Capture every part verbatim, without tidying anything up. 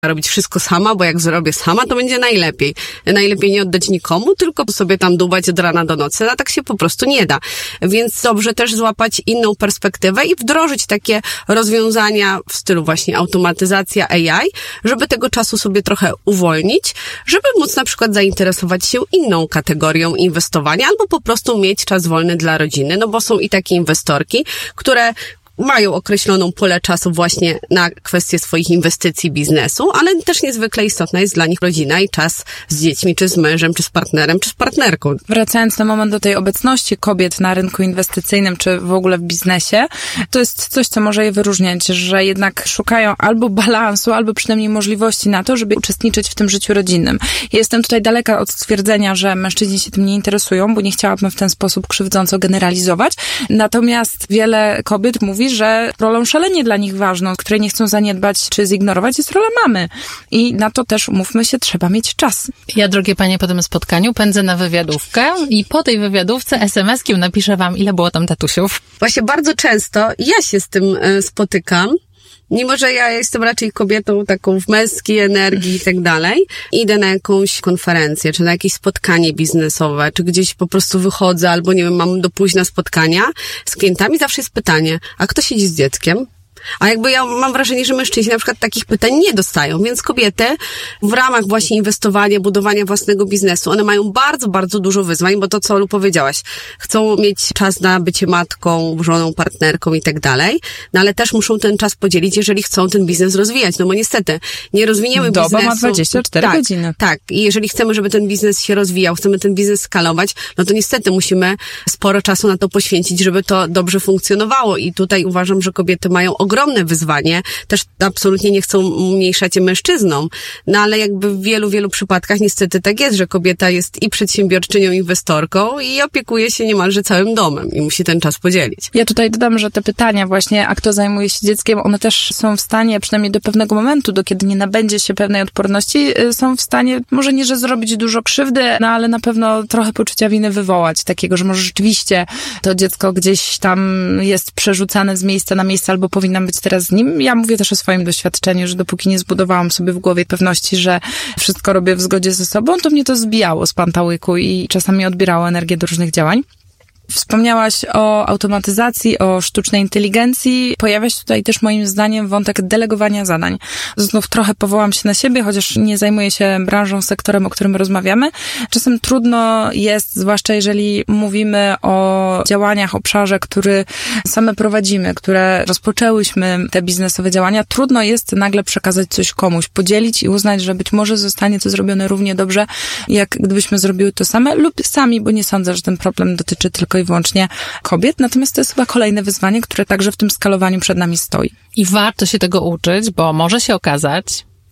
robić wszystko sama, bo jak zrobię sama, to będzie najlepiej. Najlepiej nie oddać nikomu, tylko sobie tam dłubać od rana do nocy, a tak się po prostu nie da. Więc dobrze też złapać inną perspektywę i wdrożyć takie rozwiązania w stylu właśnie automatyzacja A I, żeby tego czasu sobie trochę uwolnić, żeby móc na przykład zainteresować się inną kategorią inwestowania albo po prostu mieć czas wolny dla rodziny, no bo są i takie inwestorki, które mają określoną pulę czasu właśnie na kwestie swoich inwestycji, biznesu, ale też niezwykle istotna jest dla nich rodzina i czas z dziećmi, czy z mężem, czy z partnerem, czy z partnerką. Wracając na moment do tej obecności kobiet na rynku inwestycyjnym, czy w ogóle w biznesie, to jest coś, co może je wyróżniać, że jednak szukają albo balansu, albo przynajmniej możliwości na to, żeby uczestniczyć w tym życiu rodzinnym. Ja jestem tutaj daleka od stwierdzenia, że mężczyźni się tym nie interesują, bo nie chciałabym w ten sposób krzywdząco generalizować. Natomiast wiele kobiet mówi, że rolą szalenie dla nich ważną, której nie chcą zaniedbać czy zignorować, jest rola mamy. I na to też, umówmy się, trzeba mieć czas. Ja, drogie panie, po tym spotkaniu pędzę na wywiadówkę i po tej wywiadówce es em eskiem napiszę wam, ile było tam tatusiów. Właśnie bardzo często ja się z tym spotykam. Mimo że ja jestem raczej kobietą taką w męskiej energii i tak dalej, idę na jakąś konferencję, czy na jakieś spotkanie biznesowe, czy gdzieś po prostu wychodzę, albo nie wiem, mam do późna spotkania z klientami, zawsze jest pytanie, a kto siedzi z dzieckiem? A jakby ja mam wrażenie, że mężczyźni na przykład takich pytań nie dostają, więc kobiety w ramach właśnie inwestowania, budowania własnego biznesu, one mają bardzo, bardzo dużo wyzwań, bo to, co Olu powiedziałaś, chcą mieć czas na bycie matką, żoną, partnerką i tak dalej, no ale też muszą ten czas podzielić, jeżeli chcą ten biznes rozwijać, no bo niestety nie rozwiniemy Doba biznesu. ma dwadzieścia cztery tak, godziny. Tak, i jeżeli chcemy, żeby ten biznes się rozwijał, chcemy ten biznes skalować, no to niestety musimy sporo czasu na to poświęcić, żeby to dobrze funkcjonowało i tutaj uważam, że kobiety mają ogromne wyzwanie. Też absolutnie nie chcą umniejszać mężczyznom, no ale jakby w wielu, wielu przypadkach niestety tak jest, że kobieta jest i przedsiębiorczynią, inwestorką i opiekuje się niemalże całym domem i musi ten czas podzielić. Ja tutaj dodam, że te pytania właśnie, a kto zajmuje się dzieckiem, one też są w stanie, przynajmniej do pewnego momentu, do kiedy nie nabędzie się pewnej odporności, są w stanie, może nie, że zrobić dużo krzywdy, no ale na pewno trochę poczucia winy wywołać, takiego, że może rzeczywiście to dziecko gdzieś tam jest przerzucane z miejsca na miejsce albo powinnam być teraz z nim. Ja mówię też o swoim doświadczeniu, że dopóki nie zbudowałam sobie w głowie pewności, że wszystko robię w zgodzie ze sobą, to mnie to zbijało z pantałyku i czasami odbierało energię do różnych działań. Wspomniałaś o automatyzacji, o sztucznej inteligencji. Pojawia się tutaj też moim zdaniem wątek delegowania zadań. Znów trochę powołam się na siebie, chociaż nie zajmuję się branżą, sektorem, o którym rozmawiamy. Czasem trudno jest, zwłaszcza jeżeli mówimy o działaniach, obszarze, który same prowadzimy, które rozpoczęłyśmy, te biznesowe działania. Trudno jest nagle przekazać coś komuś, podzielić i uznać, że być może zostanie to zrobione równie dobrze, jak gdybyśmy zrobiły to same lub sami, bo nie sądzę, że ten problem dotyczy tylko i wyłącznie kobiet, natomiast to jest chyba kolejne wyzwanie, które także w tym skalowaniu przed nami stoi. I warto się tego uczyć, bo może się okazać,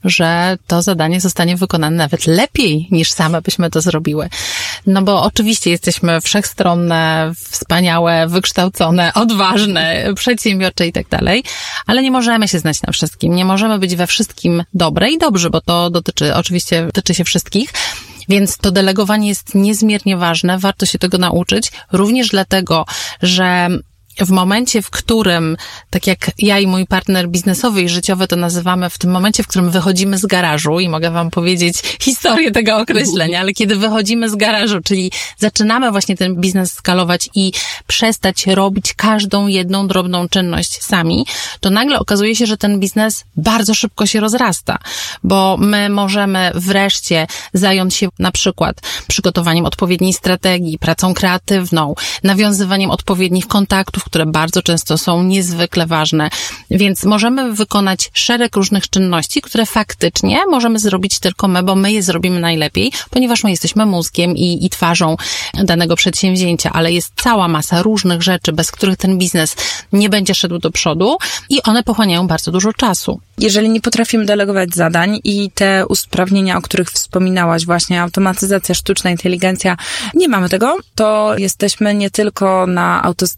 że to zadanie zostanie wykonane nawet lepiej niż same byśmy to zrobiły. No bo oczywiście jesteśmy wszechstronne, wspaniałe, wykształcone, odważne, przedsiębiorcze i tak dalej, ale nie możemy się znać na wszystkim, nie możemy być we wszystkim dobre i dobrzy, bo to dotyczy, oczywiście dotyczy się wszystkich. Więc to delegowanie jest niezmiernie ważne, warto się tego nauczyć, również dlatego, że w momencie, w którym, tak jak ja i mój partner biznesowy i życiowy to nazywamy, w tym momencie, w którym wychodzimy z garażu, i mogę wam powiedzieć historię tego określenia, ale kiedy wychodzimy z garażu, czyli zaczynamy właśnie ten biznes skalować i przestać robić każdą jedną drobną czynność sami, to nagle okazuje się, że ten biznes bardzo szybko się rozrasta, bo my możemy wreszcie zająć się na przykład przygotowaniem odpowiedniej strategii, pracą kreatywną, nawiązywaniem odpowiednich kontaktów, które bardzo często są niezwykle ważne. Więc możemy wykonać szereg różnych czynności, które faktycznie możemy zrobić tylko my, bo my je zrobimy najlepiej, ponieważ my jesteśmy mózgiem i, i twarzą danego przedsięwzięcia, ale jest cała masa różnych rzeczy, bez których ten biznes nie będzie szedł do przodu i one pochłaniają bardzo dużo czasu. Jeżeli nie potrafimy delegować zadań i te usprawnienia, o których wspominałaś, właśnie automatyzacja, sztuczna inteligencja, nie mamy tego, to jesteśmy nie tylko na autostradzie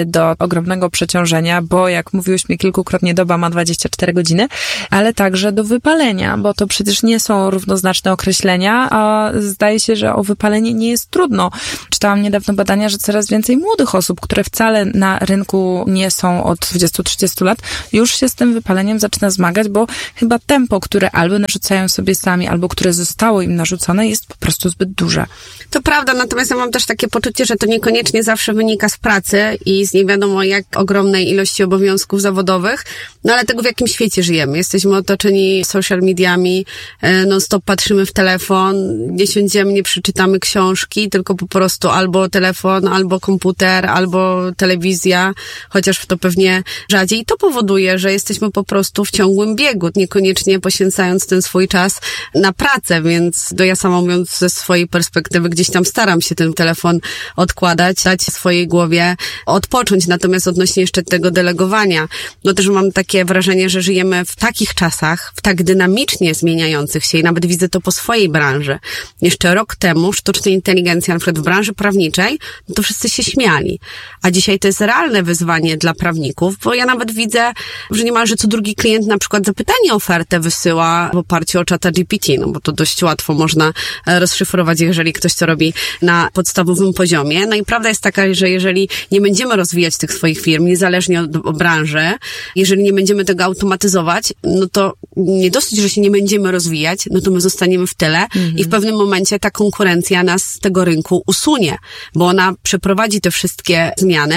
do ogromnego przeciążenia, bo jak mówiłyśmy kilkukrotnie, doba ma dwadzieścia cztery godziny, ale także do wypalenia, bo to przecież nie są równoznaczne określenia, a zdaje się, że o wypalenie nie jest trudno. Czytałam niedawno badania, że coraz więcej młodych osób, które wcale na rynku nie są od dwudziestu do trzydziestu lat, już się z tym wypaleniem zaczyna zmagać, bo chyba tempo, które albo narzucają sobie sami, albo które zostało im narzucone, jest po prostu zbyt duże. To prawda, natomiast ja mam też takie poczucie, że to niekoniecznie zawsze wynika z pracy i z nie wiadomo jak ogromnej ilości obowiązków zawodowych, no ale tego w jakim świecie żyjemy. Jesteśmy otoczeni social mediami, non stop patrzymy w telefon, nie siądziemy, nie przeczytamy książki, tylko po prostu albo telefon, albo komputer, albo telewizja, chociaż to pewnie rzadziej. I to powoduje, że jesteśmy po prostu w ciągłym biegu, niekoniecznie poświęcając ten swój czas na pracę, więc to ja sama mówiąc ze swojej perspektywy gdzieś tam staram się ten telefon odkładać, dać swojej głowie odpocząć. Natomiast odnośnie jeszcze tego delegowania, no też mam takie wrażenie, że żyjemy w takich czasach, w tak dynamicznie zmieniających się i nawet widzę to po swojej branży. Jeszcze rok temu sztuczna inteligencja, na przykład w branży prawniczej, no to wszyscy się śmiali. A dzisiaj to jest realne wyzwanie dla prawników, bo ja nawet widzę, że niemalże co drugi klient na przykład zapytanie, ofertę wysyła w oparciu o czata G P T, no bo to dość łatwo można rozszyfrować, jeżeli ktoś to robi na podstawowym poziomie. No i prawda jest taka, że jeżeli nie będziemy rozwijać tych swoich firm, niezależnie od, od branży, jeżeli nie będziemy tego automatyzować, no to nie dosyć, że się nie będziemy rozwijać, no to my zostaniemy w tyle mhm. i w pewnym momencie ta konkurencja nas z tego rynku usunie, bo ona przeprowadzi te wszystkie zmiany,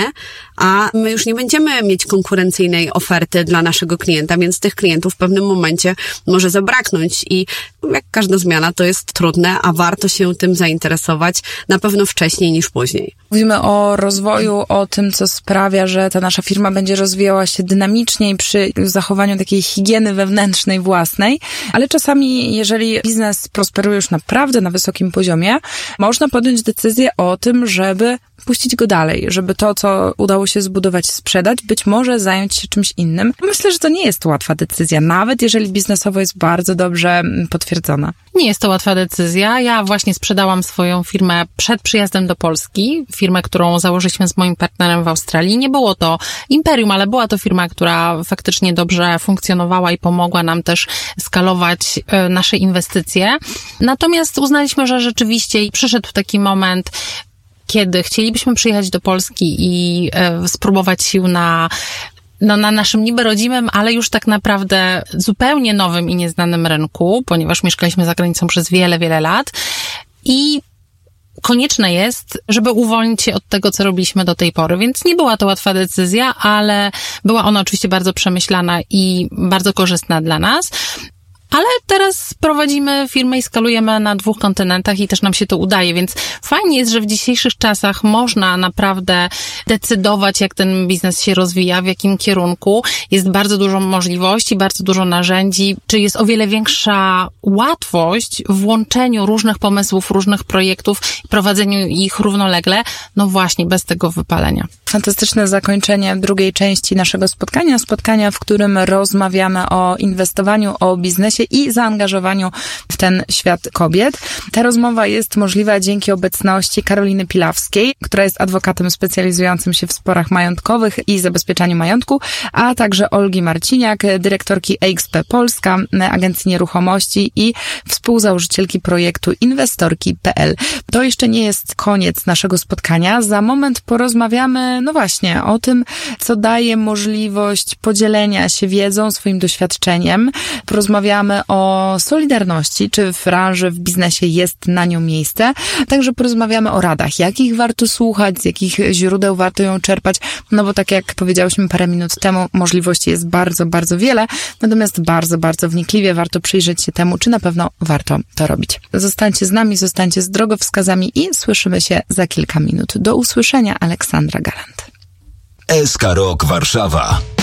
a my już nie będziemy mieć konkurencyjnej oferty dla naszego klienta, więc tych klientów w pewnym momencie może zabraknąć i jak każda zmiana to jest trudne, a warto się tym zainteresować na pewno wcześniej niż później. Mówimy o rozwoju, o tym, co sprawia, że ta nasza firma będzie rozwijała się dynamiczniej przy zachowaniu takiej higieny wewnętrznej własnej, ale czasami, jeżeli biznes prosperuje już naprawdę na wysokim poziomie, można podjąć decyzję o tym, żeby puścić go dalej, żeby to, co udało się zbudować, sprzedać, być może zająć się czymś innym. Myślę, że to nie jest łatwa decyzja, nawet jeżeli biznesowo jest bardzo dobrze potwierdzona. Nie jest to łatwa decyzja. Ja właśnie sprzedałam swoją firmę przed przyjazdem do Polski, firmę, którą założyliśmy z moim partnerem w Australii. Nie było to imperium, ale była to firma, która faktycznie dobrze funkcjonowała i pomogła nam też skalować nasze inwestycje. Natomiast uznaliśmy, że rzeczywiście przyszedł taki moment, kiedy chcielibyśmy przyjechać do Polski i e, spróbować sił na, no, na naszym niby rodzimym, ale już tak naprawdę zupełnie nowym i nieznanym rynku, ponieważ mieszkaliśmy za granicą przez wiele, wiele lat i konieczne jest, żeby uwolnić się od tego, co robiliśmy do tej pory, więc nie była to łatwa decyzja, ale była ona oczywiście bardzo przemyślana i bardzo korzystna dla nas. Ale teraz prowadzimy firmę i skalujemy na dwóch kontynentach i też nam się to udaje, więc fajnie jest, że w dzisiejszych czasach można naprawdę decydować, jak ten biznes się rozwija, w jakim kierunku. Jest bardzo dużo możliwości, bardzo dużo narzędzi, czy jest o wiele większa łatwość w łączeniu różnych pomysłów, różnych projektów i prowadzeniu ich równolegle, no właśnie, bez tego wypalenia. Fantastyczne zakończenie drugiej części naszego spotkania, spotkania, w którym rozmawiamy o inwestowaniu, o biznesie i zaangażowaniu w ten świat kobiet. Ta rozmowa jest możliwa dzięki obecności Karoliny Pilawskiej, która jest adwokatem specjalizującym się w sporach majątkowych i zabezpieczaniu majątku, a także Olgi Marciniak, dyrektorki E X P Polska, agencji nieruchomości i współzałożycielki projektu inwestorki kropka p l. To jeszcze nie jest koniec naszego spotkania. Za moment porozmawiamy, no właśnie, o tym, co daje możliwość podzielenia się wiedzą, swoim doświadczeniem. Porozmawiamy o solidarności, czy w branży, w biznesie jest na nią miejsce. Także porozmawiamy o radach, jakich warto słuchać, z jakich źródeł warto ją czerpać, no bo tak jak powiedziałyśmy parę minut temu, możliwości jest bardzo, bardzo wiele, natomiast bardzo, bardzo wnikliwie warto przyjrzeć się temu, czy na pewno warto to robić. Zostańcie z nami, zostańcie z drogowskazami i słyszymy się za kilka minut. Do usłyszenia, Aleksandra Galant. S K Rok Warszawa.